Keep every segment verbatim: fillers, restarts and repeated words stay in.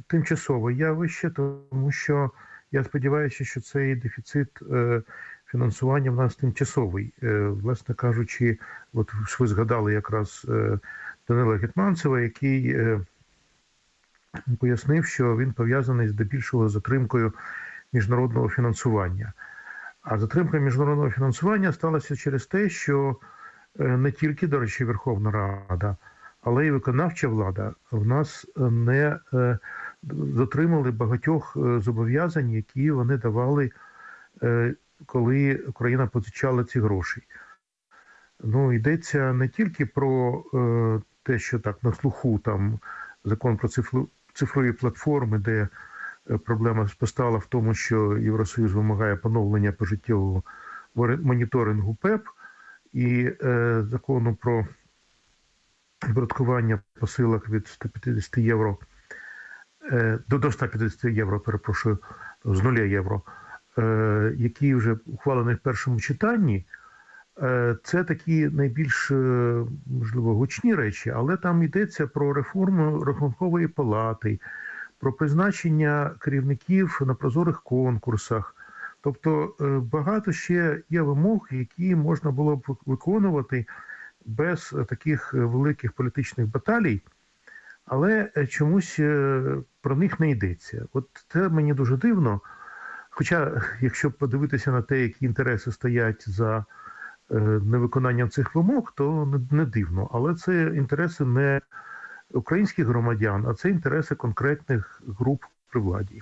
тимчасове явище, тому що я сподіваюся, що цей дефіцит фінансування в нас тимчасовий. Власне кажучи, от ви згадали якраз Данила Гетманцева, який пояснив, що він пов'язаний здебільшого з затримкою міжнародного фінансування. А затримка міжнародного фінансування сталася через те, що не тільки, до речі, Верховна Рада, але й виконавча влада в нас не дотримали багатьох зобов'язань, які вони давали, коли Україна позичала ці гроші. Ну, йдеться не тільки про те, що так на слуху, там закон про цифру, цифрові платформи, де проблема постала в тому, що Євросоюз вимагає поновлення пожиттєвого моніторингу ПЕП і е, закону про оподаткування посилок від ста п'ятдесят євро е, до ста п'ятдесят євро, перепрошую, з нуля євро, е, який вже ухвалений в першому читанні. Е, це такі найбільш, можливо, гучні речі, але там йдеться про реформу Рахункової палати, про призначення керівників на прозорих конкурсах. Тобто багато ще є вимог, які можна було б виконувати без таких великих політичних баталій, але чомусь про них не йдеться. От це мені дуже дивно. Хоча, якщо подивитися на те, які інтереси стоять за невиконанням цих вимог, то не дивно. Але це інтереси не українських громадян, а це інтереси конкретних груп при владі.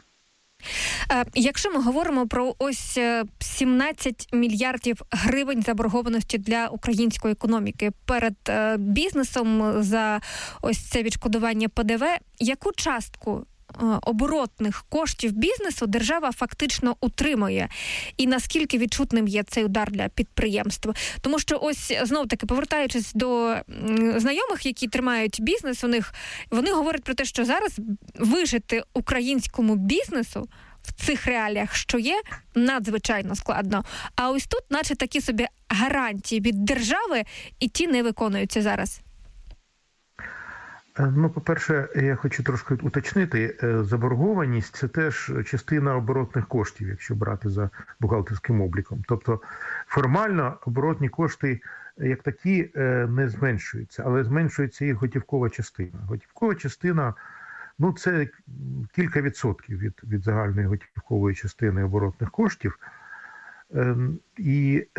Якщо ми говоримо про ось сімнадцять мільярдів гривень заборгованості для української економіки перед бізнесом за ось це відшкодування ПДВ, яку частку оборотних коштів бізнесу держава фактично утримує? І наскільки відчутним є цей удар для підприємства? Тому що ось, знов-таки, повертаючись до знайомих, які тримають бізнес у них, вони говорять про те, що зараз вижити українському бізнесу в цих реаліях, що є, надзвичайно складно. А ось тут, наче такі собі гарантії від держави, і ті не виконуються зараз. Ну, по-перше, я хочу трошки уточнити. Заборгованість – це теж частина оборотних коштів, якщо брати за бухгалтерським обліком. Тобто формально оборотні кошти як такі не зменшуються, але зменшується їх готівкова частина. Готівкова частина, ну, це кілька відсотків від, від загальної готівкової частини оборотних коштів. І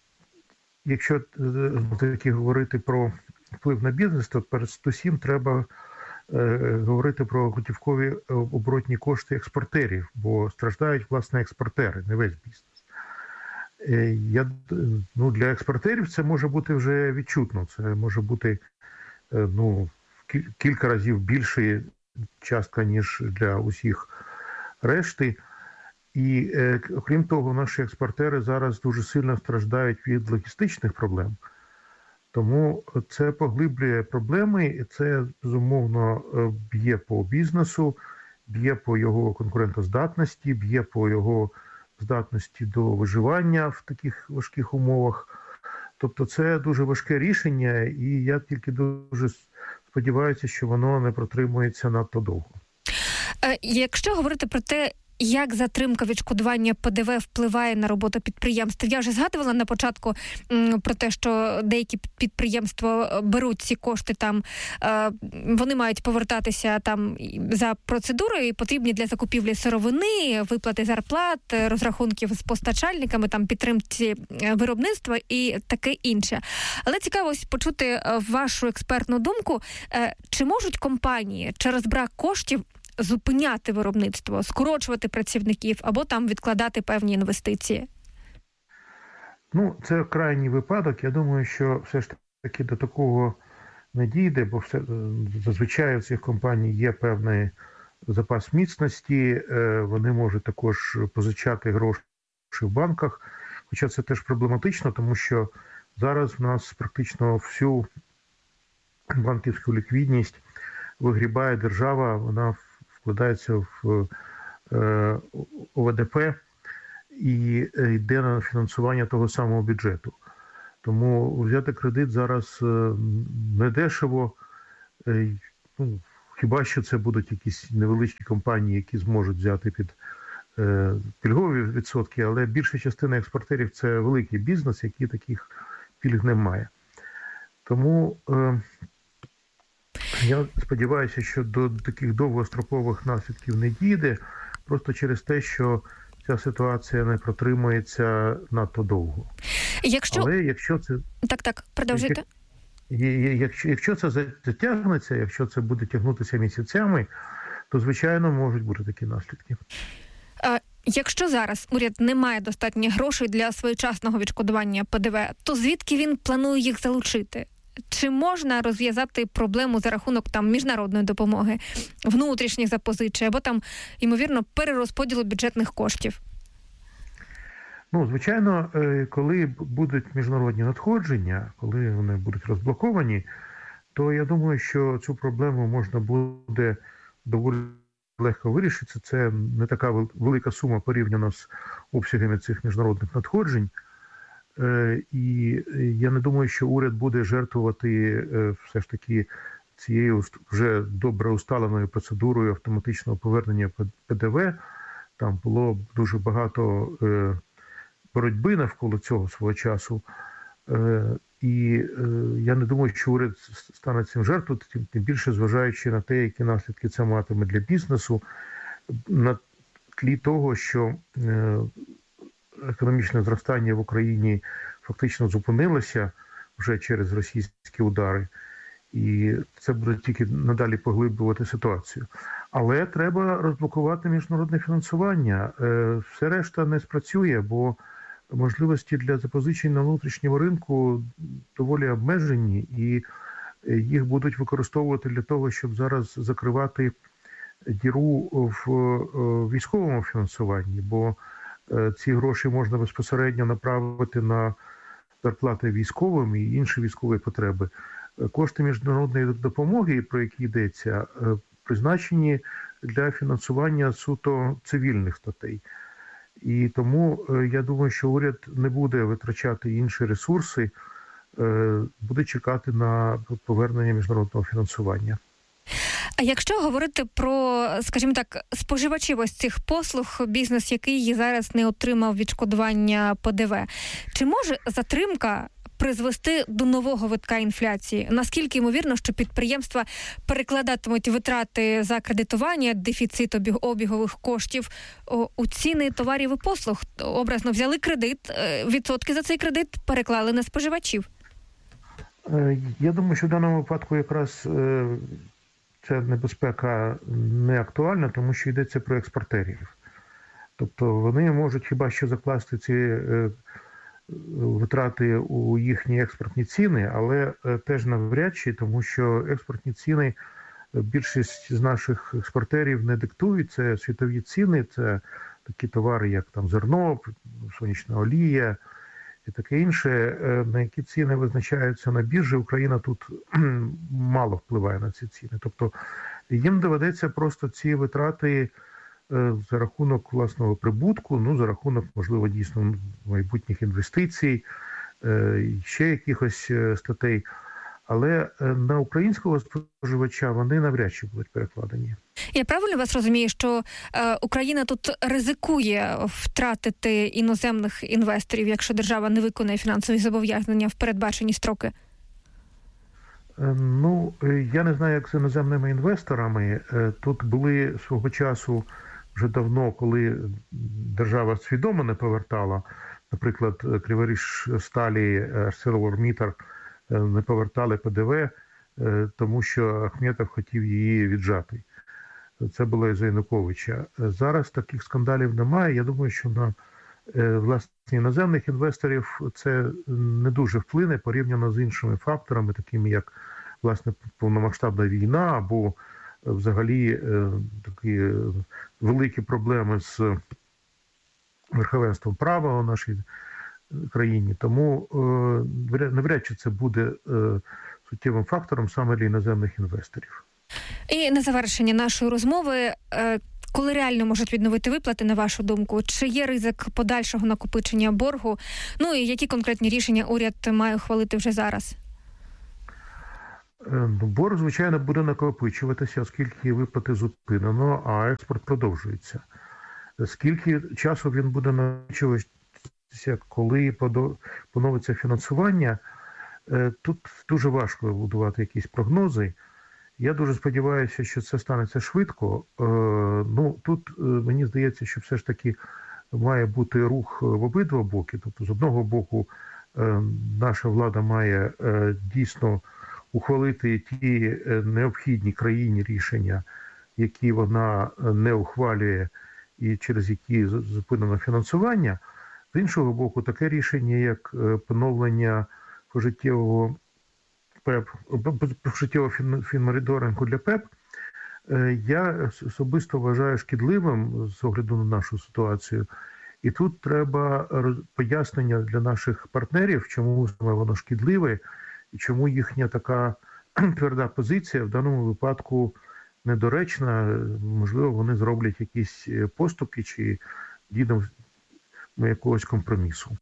якщо таки говорити про вплив на бізнес, то передусім треба е, говорити про готівкові оборотні кошти експортерів, бо страждають, власне, експортери, не весь бізнес. Е, я, ну, для експортерів це може бути вже відчутно, це може бути е, ну, кілька разів більша частка, ніж для усіх решти. І е, окрім того, наші експортери зараз дуже сильно страждають від логістичних проблем. Тому це поглиблює проблеми, і це, безумовно, б'є по бізнесу, б'є по його конкурентоздатності, б'є по його здатності до виживання в таких важких умовах. Тобто це дуже важке рішення, і я тільки дуже сподіваюся, що воно не протримується надто довго. Якщо говорити про те, як затримка відшкодування ПДВ впливає на роботу підприємств? Я вже згадувала на початку м, про те, що деякі підприємства беруть ці кошти, там е, вони мають повертатися там за процедурою, потрібні для закупівлі сировини, виплати зарплат, розрахунків з постачальниками, там підтримці виробництва і таке інше. Але цікаво ось почути вашу експертну думку. Е, чи можуть компанії через брак коштів зупиняти виробництво, скорочувати працівників або там відкладати певні інвестиції? Ну, це крайній випадок. Я думаю, що все ж таки до такого не дійде, бо все, зазвичай у цих компаній є певний запас міцності, вони можуть також позичати гроші в банках, хоча це теж проблематично, тому що зараз в нас практично всю банківську ліквідність вигрібає держава, вона вкладається в О В Д П і йде на фінансування того самого бюджету. Тому взяти кредит зараз не дешево. Ну, хіба що це будуть якісь невеличкі компанії, які зможуть взяти під е, пільгові відсотки, але більша частина експортерів – це великий бізнес, який таких пільг не має. Тому е, я сподіваюся, що до таких довгострокових наслідків не дійде, просто через те, що ця ситуація не протримується надто довго. Якщо... Але якщо це... Так, так, продовжуйте. Якщо, якщо це затягнеться, якщо це буде тягнутися місяцями, то, звичайно, можуть бути такі наслідки. А якщо зараз уряд не має достатньо грошей для своєчасного відшкодування Пе Де Ве, то звідки він планує їх залучити? Чи можна розв'язати проблему за рахунок там міжнародної допомоги, внутрішніх запозичень або там, ймовірно, перерозподілу бюджетних коштів? Ну, звичайно, коли будуть міжнародні надходження, коли вони будуть розблоковані, то я думаю, що цю проблему можна буде доволі легко вирішити. Це не така велика сума порівняно з обсягами цих міжнародних надходжень. І я не думаю, що уряд буде жертвувати все ж таки цією вже добре усталеною процедурою автоматичного повернення Пе Де Ве. Там було дуже багато боротьби навколо цього свого часу. І я не думаю, що уряд стане цим жертвувати, тим більше зважаючи на те, які наслідки це матиме для бізнесу, на тлі того, що економічне зростання в Україні фактично зупинилося вже через російські удари. І це буде тільки надалі поглиблювати ситуацію. Але треба розблокувати міжнародне фінансування. Все решта не спрацює, бо можливості для запозичень на внутрішньому ринку доволі обмежені, і їх будуть використовувати для того, щоб зараз закривати діру в військовому фінансуванні, бо ці гроші можна безпосередньо направити на зарплати військовим і інші військові потреби. Кошти міжнародної допомоги, про які йдеться, призначені для фінансування суто цивільних статей. І тому я думаю, що уряд не буде витрачати інші ресурси, буде чекати на повернення міжнародного фінансування. А якщо говорити про, скажімо так, споживачів ось цих послуг, бізнес, який зараз не отримав відшкодування Пе Де Ве, чи може затримка призвести до нового витка інфляції? Наскільки ймовірно, що підприємства перекладатимуть витрати за кредитування, дефіцит обігових коштів у ціни товарів і послуг? Образно взяли кредит, відсотки за цей кредит переклали на споживачів. Я думаю, що в даному випадку якраз ця небезпека не актуальна, тому що йдеться про експортерів. Тобто вони можуть хіба що закласти ці витрати у їхні експортні ціни, але теж навряд чи, тому що експортні ціни більшість з наших експортерів не диктують. Це світові ціни, це такі товари, як там зерно, сонячна олія і таке інше, на які ціни визначаються на біржі. Україна тут мало впливає на ці ціни. Тобто їм доведеться просто ці витрати за рахунок власного прибутку, ну, за рахунок, можливо, дійсно майбутніх інвестицій, ще якихось статей. Але на українського споживача вони навряд чи будуть перекладені. Я правильно вас розумію, що е, Україна тут ризикує втратити іноземних інвесторів, якщо держава не виконає фінансові зобов'язання в передбачені строки? Ну, я не знаю, як з іноземними інвесторами. Тут були свого часу вже давно, коли держава свідомо не повертала, наприклад, Криворіжсталі, ArcelorMittal не повертали Пе Де Ве, тому що Ахметов хотів її віджати. Це було із Януковича. Зараз таких скандалів немає. Я думаю, що на власне іноземних інвесторів це не дуже вплине порівняно з іншими факторами, такими як власне повномасштабна війна або взагалі такі великі проблеми з верховенством права у нашій країні. Тому навряд чи це буде суттєвим фактором саме для іноземних інвесторів. І на завершення нашої розмови, коли реально можуть відновити виплати, на вашу думку? Чи є ризик подальшого накопичення боргу? Ну і які конкретні рішення уряд має ухвалити вже зараз? Ну, борг, звичайно, буде накопичуватися, оскільки виплати зупинено, а експорт продовжується. Скільки часу він буде накопичуватися, коли поновиться фінансування, тут дуже важко будувати якісь прогнози. Я дуже сподіваюся, що це станеться швидко. Ну, тут мені здається, що все ж таки має бути рух в обидва боки. Тобто, з одного боку, наша влада має дійсно ухвалити ті необхідні країні рішення, які вона не ухвалює і через які зупинено фінансування. З іншого боку, таке рішення, як поновлення пожиттєвого ПЕП, пожиттєвого фінмоніторингу для ПЕП, я особисто вважаю шкідливим з огляду на нашу ситуацію. І тут треба пояснення для наших партнерів, чому саме воно шкідливе, і чому їхня така тверда позиція в даному випадку недоречна. Можливо, вони зроблять якісь поступки чи дійдемо до якогось компромісу.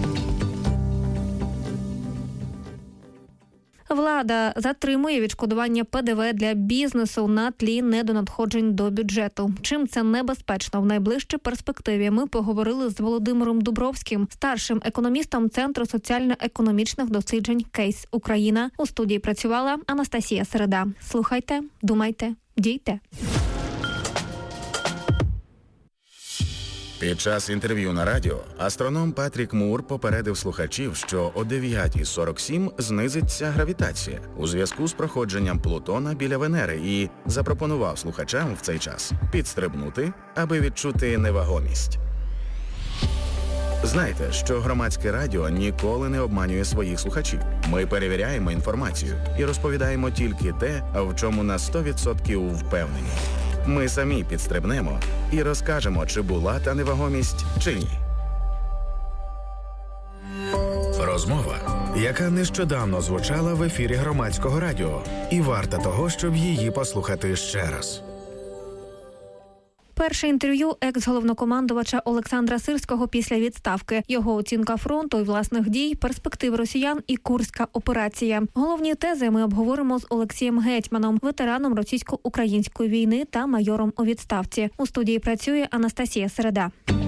Влада затримує відшкодування Пе Де Ве для бізнесу на тлі недонадходжень до бюджету. Чим це небезпечно в найближчій перспективі, ми поговорили з Володимиром Дубровським, старшим економістом Центру соціально-економічних досліджень «Кейс Україна». У студії працювала Анастасія Середа. Слухайте, думайте, дійте. Під час інтерв'ю на радіо астроном Патрік Мур попередив слухачів, що о дев'ята сорок сім знизиться гравітація у зв'язку з проходженням Плутона біля Венери і запропонував слухачам в цей час підстрибнути, аби відчути невагомість. Знайте, що громадське радіо ніколи не обманює своїх слухачів. Ми перевіряємо інформацію і розповідаємо тільки те, в чому на сто відсотків впевнені. Ми самі підстрибнемо і розкажемо, чи була та невагомість, чи ні. Розмова, яка нещодавно звучала в ефірі громадського радіо, і варта того, щоб її послухати ще раз. Перше інтерв'ю екс-головнокомандувача Олександра Сирського після відставки. Його оцінка фронту і власних дій, перспектив росіян і Курська операція. Головні тези ми обговоримо з Олексієм Гетьманом, ветераном російсько-української війни та майором у відставці. У студії працює Анастасія Середа.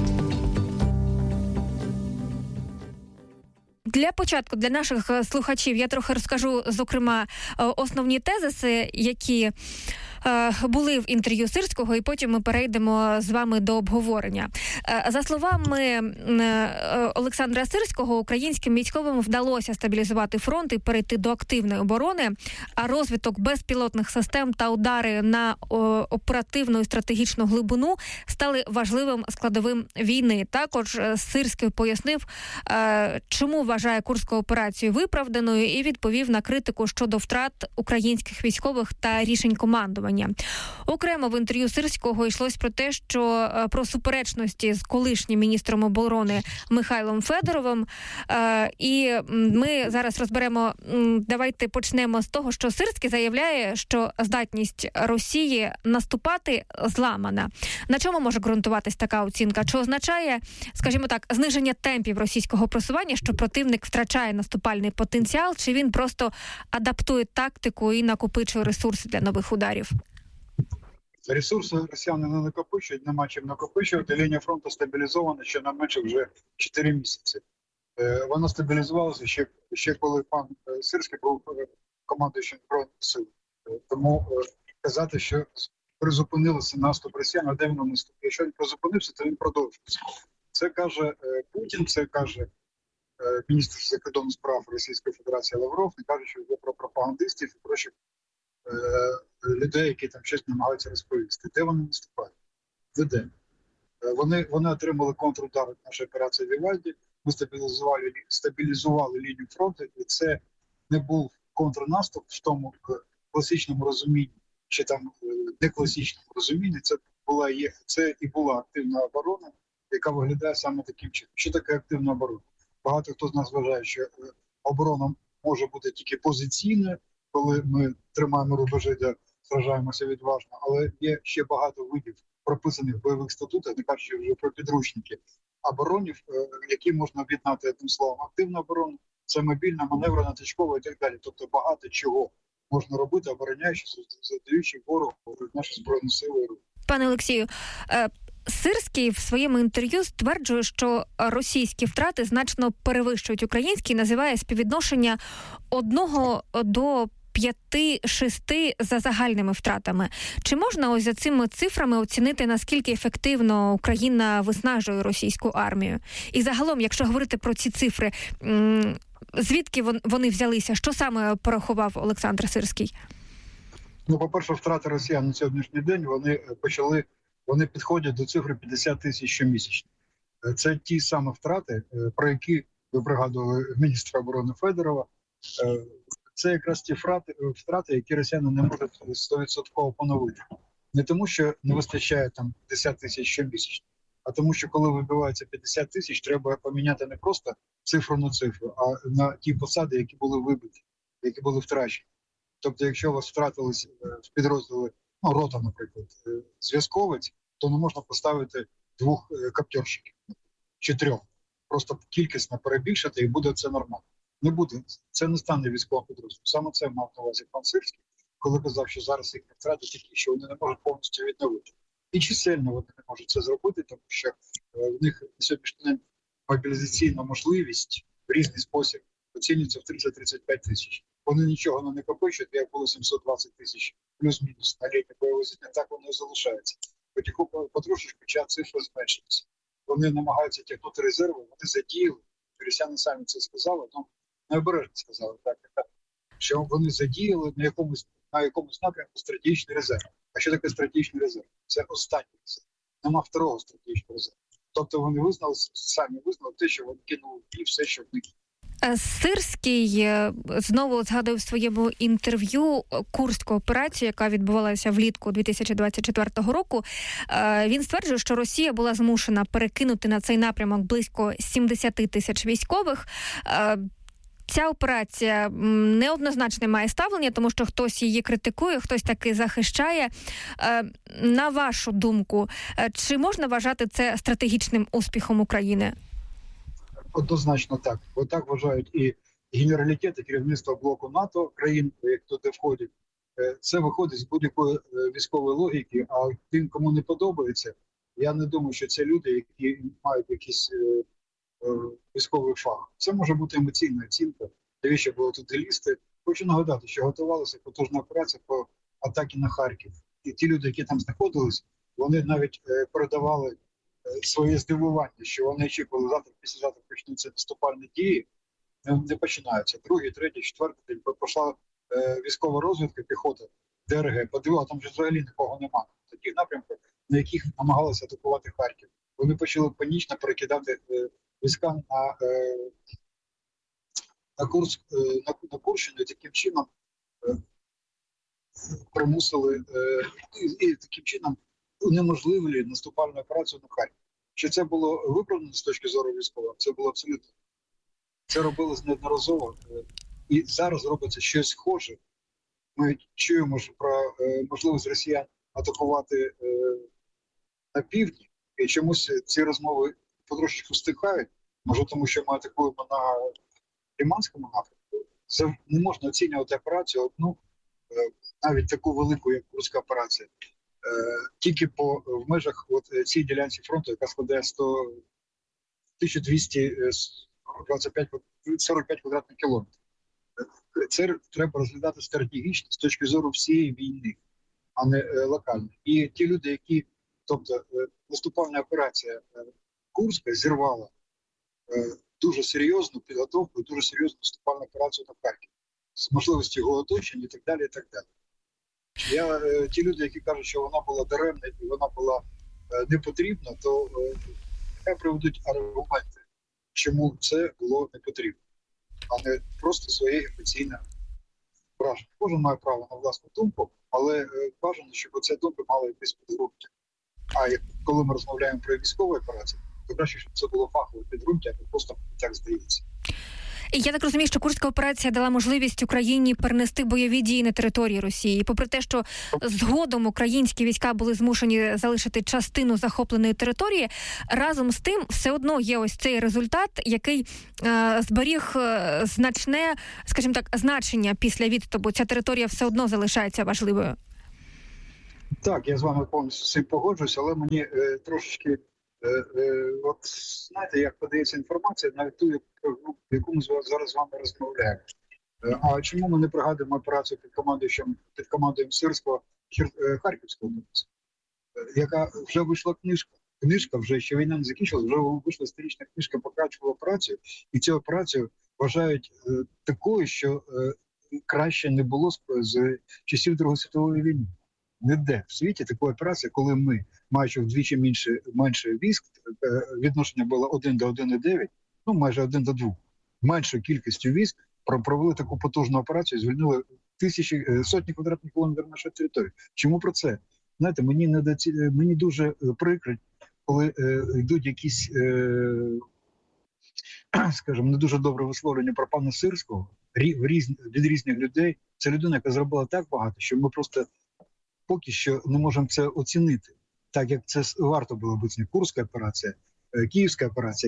Для початку, для наших слухачів, я трохи розкажу, зокрема, основні тезиси, які були в інтерв'ю Сирського, і потім ми перейдемо з вами до обговорення. За словами Олександра Сирського, українським військовим вдалося стабілізувати фронт і перейти до активної оборони, а розвиток безпілотних систем та удари на оперативну і стратегічну глибину стали важливим складовим війни. Також Сирський пояснив, чому вважає Курську операцію виправданою, і відповів на критику щодо втрат українських військових та рішень командування. Окремо в інтерв'ю Сирського йшлось про те, що про суперечності з колишнім міністром оборони Михайлом Федоровим. І ми зараз розберемо, давайте почнемо з того, що Сирський заявляє, що здатність Росії наступати зламана. На чому може ґрунтуватись така оцінка? Чи означає, скажімо так, зниження темпів російського просування, що противник втрачає наступальний потенціал, чи він просто адаптує тактику і накопичує ресурси для нових ударів? Ресурси росіяни не накопичують, нема чим накопичувати. Лінія фронту стабілізована щонайменше вже чотири місяці. Е, вона стабілізувалася ще, ще коли пан Сирський був командуючим Збройних сил. Е, тому е, казати, що призупинилися наступ росіян, а де воно наступ? Якщо він призупинився, то він продовжується. Це каже е, Путін, це каже е, міністр закордонних справ Російської Федерації Лавров, не каже, що йде про пропагандистів і прочих людей, які там щось намагаються розповісти. Де вони наступають? Де? Вони, вони отримали контрудар від нашої операції Вівальді, ми стабілізували, стабілізували лінію фронту, і це не був контрнаступ в тому класичному розумінні, чи там не класичному розумінні, це була, є, це і була активна оборона, яка виглядає саме таким чином. Що таке активна оборона? Багато хто з нас вважає, що оборона може бути тільки позиційною, коли ми тримаємо рубежі, де сражаємося відважно, але є ще багато видів прописаних в бойових статутах, не кажучи вже про підручники, оборонів, які можна об'єднати одним словом. Активна оборона, це мобільна, маневрена, точкова і так далі. Тобто багато чого можна робити, обороняючись, задаючи ворогу наші збройні сили. Пане Олексію, Сирський в своєму інтерв'ю стверджує, що російські втрати значно перевищують українські і називає співвідношення одного до п'яти-шести за загальними втратами. Чи можна ось за цими цифрами оцінити, наскільки ефективно Україна виснажує російську армію? І загалом, якщо говорити про ці цифри, звідки вони взялися? Що саме порахував Олександр Сирський? Ну, по-перше, втрати росіян на сьогоднішній день, вони почали, вони підходять до цифри п'ятдесят тисяч щомісячно. Це ті самі втрати, про які ви пригадували міністра оборони Федорова. Це якраз ті втрати, втрати, які росіяни не можуть сто відсотків поновити. Не тому, що не вистачає там п'ятдесят тисяч щомісячно, а тому, що коли вибивається п'ятдесят тисяч, треба поміняти не просто цифру на цифру, а на ті посади, які були вибиті, які були втрачені. Тобто, якщо у вас втратились в підрозділи, ну, рота, наприклад, зв'язковець, то не можна поставити двох каптерщиків чи трьох. Просто кількісно перебільшити і буде це нормально. Не буде. Це не стане військовим підрозділом. Саме це мав на увазі пан Сирський, коли казав, що зараз їх втрати такі, що вони не можуть повністю відновити. І чисельно вони не можуть це зробити, тому що в них на сьогоднішній день мобілізаційна можливість в різний спосіб оцінюється в тридцять-тридцять п'ять тисяч. Вони нічого не накопичують, як було сімсот двадцять тисяч плюс-мінус на літнє бойове зіткнення, так воно і залишається. Потиху, потрошечку ця цифра зменшується. Вони намагаються тягнути резерви, вони задіяли, росіяни самі це сказали, ну, необережно сказали, так, так, що вони задіяли на якомусь, на якомусь напрямку стратегічний резерв. А що таке стратегічний резерв? Це останній резерв. Нема второго стратегічного резерву. Тобто вони визнали, самі визнали те, що вони кинули і все, що в них. Сирський знову згадує в своєму інтерв'ю Курську операцію, яка відбувалася влітку дві тисячі двадцять четвертого року. Він стверджує, що Росія була змушена перекинути на цей напрямок близько сімдесят тисяч військових. Ця операція неоднозначне має ставлення, тому що хтось її критикує, хтось таки захищає. На вашу думку, чи можна вважати це стратегічним успіхом України? Однозначно так. Бо так вважають і генералітет, і керівництво блоку НАТО, країн, як туди входять. Це виходить з будь-якої військової логіки, а тим, кому не подобається, я не думаю, що це люди, які мають якийсь військовий фах. Це може бути емоційна оцінка, навіщо було туди лізти. Хочу нагадати, що готувалася потужна операція по атаці на Харків. І ті люди, які там знаходились, вони навіть передавали своє здивування, що вони очікували, завтра, післязавтра почнуться наступальні дії, не, не починаються. Другий, третій, четвертий день пішла е, військова розвідка, піхота, ДРГ, подивила, там вже взагалі нікого немає. Таких напрямків, на яких намагалися атакувати Харків. Вони почали панічно перекидати е, війська на, е, на, Курск, е, на, на Курщину, і таким чином е, примусили, е, і, і таким чином унеможливили наступальну операцію на Харків. Чи це було виправдано з точки зору військового? Це було абсолютно. Це робилось неодноразово. І зараз робиться щось схоже. Ми чуємо про е, можливість росіян атакувати е, на півдні. І чомусь ці розмови потрошечку стихають. Може тому, що ми атакуємо на Лиманському напрямку. Це не можна оцінювати операцію одну, е, навіть таку велику, як Курська операція, тільки по в межах от цій ділянці фронту, яка складає тисяча двісті двадцять п'ять сорок п'ять квадратних кілометрів. Це треба розглядати стратегічно з точки зору всієї війни, а не е, локально. І ті люди, які, тобто е, наступальна операція е, Курська зірвала е, дуже серйозну підготовку, дуже серйозну наступальну операцію на Харків з можливістю його оточення і так далі, і так далі. Я, е, ті люди, які кажуть, що вона була даремна і вона була е, не потрібна, то е, нехай приведуть аргументи, чому це було не потрібно, а не просто своє емоційне враження. Кожен має право на власну думку, але е, бажано, щоб ця думка мала якесь підґрунтя. А як, коли ми розмовляємо про військові операції, то краще, щоб це було фахове підґрунтя, а не просто так здається. Я так розумію, що Курська операція дала можливість Україні перенести бойові дії на території Росії. І попри те, що згодом українські війська були змушені залишити частину захопленої території, разом з тим все одно є ось цей результат, який е, зберіг е, значне, скажімо так, значення після відступу. Ця територія все одно залишається важливою. Так, я з вами повністю з цим погоджуюсь, але мені е, трошечки, е, е, от знаєте, як подається інформація, навіть ту, яку, яку ми зараз з вами розмовляємо. Е, а чому ми не пригадуємо операцію під командуючим, під командуючим Сирського е, Харківського області, е, яка вже вийшла книжка. Книжка вже, що війна не закінчилась, вже вийшла сторічна книжка про Качеву операцію, і цю операцію вважають е, такою, що е, краще не було з, з часів Другої світової війни. Ніде в світі така операція, коли ми, маючи вдвічі менше, менше військ, відношення було один до один цілих дев'ять, ну майже один до двох, меншою кількістю військ провели таку потужну операцію, звільнили тисячі, сотні квадратних кілометрів нашої території. Чому про це? Знаєте, мені, недоці... мені дуже прикро, коли е, йдуть якісь, е, скажімо, не дуже добре висловлення про пана Сирського в різ... від різних людей. Це людина, яка зробила так багато, що ми просто поки що не можемо це оцінити, так як це варто було бути. Курська операція, Київська операція.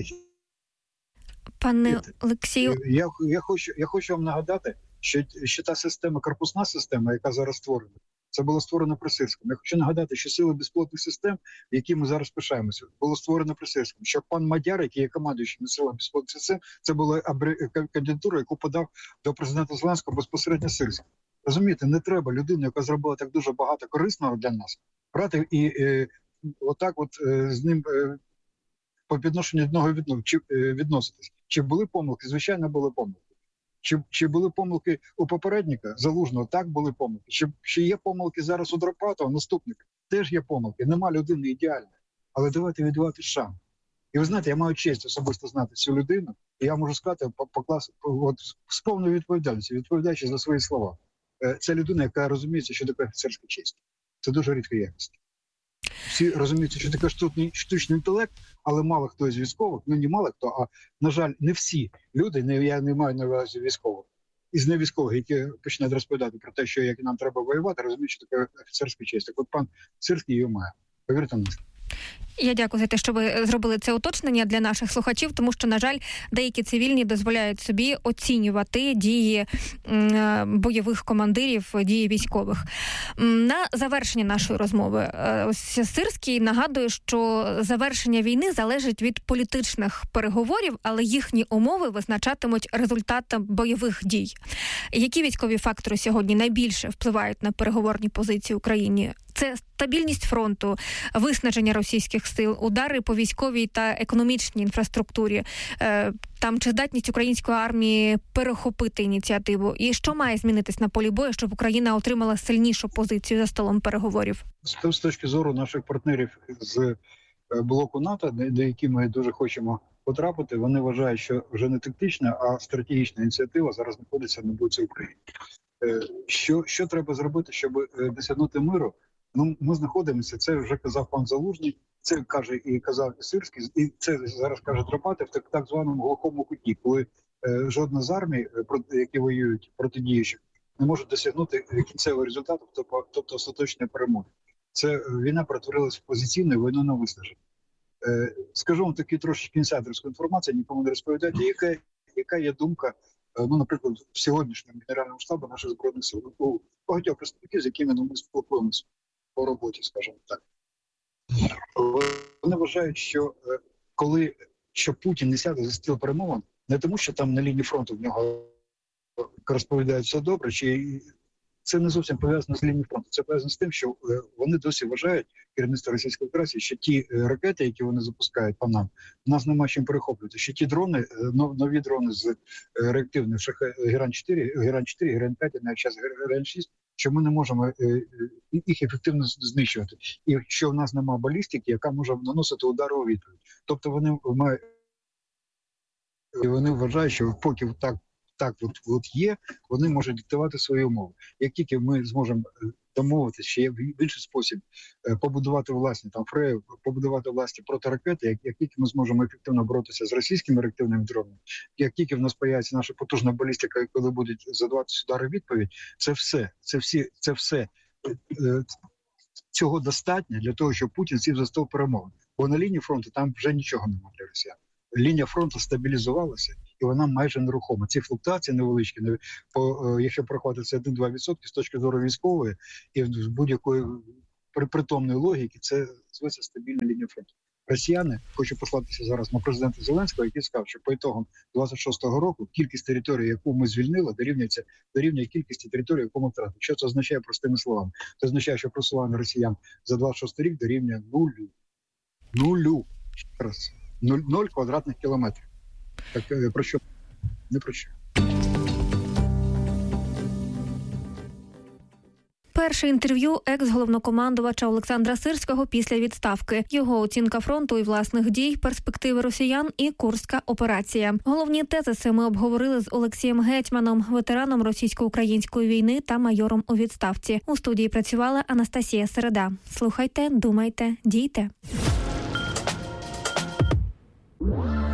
Пане Олексію, я, я, хочу, я хочу вам нагадати, що, що та система, корпусна система, яка зараз створена, це було створено при Сирському. Я хочу нагадати, що сили безпілотних систем, які ми зараз пишаємося, було створено при Сирському. Що пан Мадяр, який є командуючим силами безпілотних систем, це була кандидатура, яку подав до президента Зеленського безпосередньо Сирський. Розумієте, не треба людину, яка зробила так дуже багато корисного для нас, брати і е, отак от е, з ним е, по відношенню одного відно, чи, е, відноситись. Чи були помилки? Звичайно, були помилки. Чи, чи були помилки у попередника Залужного? Так, були помилки. Чи, чи є помилки зараз у Драпатова, наступника? Теж є помилки. Нема людини ідеальної. Але давайте віддавати шанс. І ви знаєте, я маю честь особисто знати цю людину, і я можу сказати по, по класу, от, з повною відповідальністю, відповідаючи за свої слова. Це людина, яка розуміється, що таке офіцерська честь. Це дуже рідка якість. Всі розуміють, що таке штучний, штучний інтелект, але мало хто із військових, ну не мало хто, а, на жаль, не всі люди, не, я не маю на увазі військових, із невійськових, які починають розповідати про те, що як нам треба воювати, розуміють, що таке офіцерська честь. Так от пан Сирський її має. Повірте мені. Я дякую за те, що ви зробили це уточнення для наших слухачів, тому що, на жаль, деякі цивільні дозволяють собі оцінювати дії бойових командирів, дії військових. На завершення нашої розмови, ось Сирський нагадує, що завершення війни залежить від політичних переговорів, але їхні умови визначатимуть результати бойових дій. Які військові фактори сьогодні найбільше впливають на переговорні позиції Україні? Це стабільність фронту, виснаження російських сил, удари по військовій та економічній інфраструктурі, там чи здатність української армії перехопити ініціативу? І що має змінитись на полі бою, щоб Україна отримала сильнішу позицію за столом переговорів? З точки зору наших партнерів з блоку НАТО, до яких ми дуже хочемо потрапити, вони вважають, що вже не тактична, а стратегічна ініціатива зараз знаходиться на боці України. Що, що треба зробити, щоб досягнути миру? Ну, ми знаходимося, це вже казав пан Залужний, це каже і казав і Сирський, і це зараз каже Драпатов, в так, так званому глухому куті, коли е, жодна з армій, е, які воюють протидіючих, не може досягнути кінцевого результату, тобто, тобто остаточної перемоги. Це війна перетворилася в позиційну війну на виснаження. Е, скажу вам таку трошечки інсайдерську інформацію, нікому не розповідайте, яка, яка є думка, е, ну, наприклад, в сьогоднішньому генеральному штабу наших Збройних сил, у багатьох представників, з якими ми спілкуємося по роботі, скажімо так. Вони вважають, що коли що Путін не сяде за стіл перемовин, не тому, що там на лінії фронту в нього розповідають все добре, чи це не зовсім пов'язано з лінією фронту. Це пов'язано з тим, що вони досі вважають, керівництво Російської Федерації, що ті ракети, які вони запускають по нам, нас нема чим перехоплювати. Що ті дрони, нові дрони з реактивних Герань чотири, Герань чотири, Герань п'ять, і навіть зараз Герань шість, що ми не можемо їх ефективно знищувати. І що в нас немає балістики, яка може наносити удари у відповідь. Тобто вони мають, вони вважають, що поки так, так от, от є, вони можуть диктувати свої умови. Як тільки ми зможемо домовитися, ще є в інший спосіб побудувати власні там фреї, побудувати власні протиракети, як, як тільки ми зможемо ефективно боротися з російськими реактивними дронами, як тільки в нас появиться наша потужна балістика, коли будуть задаватися удари відповідь, це все, це всі, це все цього достатньо для того, щоб Путін сів за стіл перемовин. Бо на лінії фронту там вже нічого немає для росіян. Лінія фронту стабілізувалася, і вона майже нерухома. Ці флуктуації невеличкі, по, якщо порахувати це один-два відсотки з точки зору військової і з будь-якої притомної логіки, це зветься стабільна лінія фронту. Росіяни, хочу послатися зараз на президента Зеленського, який сказав, що по ітогам двадцять шостого року кількість території, яку ми звільнили, дорівнюється дорівнює кількості території, яку ми втратили. Що це означає простими словами? Це означає, що просування росіян за двадцять шостий рік дорівнює нулю. Нулю. Ще раз. Нуль, ноль квадратних кілометрів. Так про що? Не про що. Перше інтерв'ю екс-головнокомандувача Олександра Сирського після відставки. Його оцінка фронту і власних дій, перспективи росіян і Курська операція. Головні тезиси ми обговорили з Олексієм Гетьманом, ветераном російсько-української війни та майором у відставці. У студії працювала Анастасія Середа. Слухайте, думайте, дійте.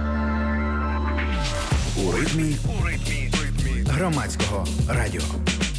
У ритмі громадського радіо.